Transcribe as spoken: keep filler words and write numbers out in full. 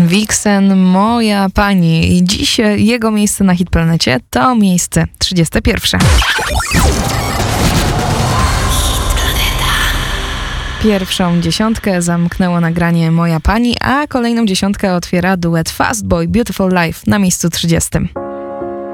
Vixen, Moja Pani. I dziś jego miejsce na Hitplanecie to miejsce trzydzieste pierwsze. Pierwszą dziesiątkę zamknęło nagranie Moja Pani, a kolejną dziesiątkę otwiera duet Fastboy Beautiful Life na miejscu trzydziestym.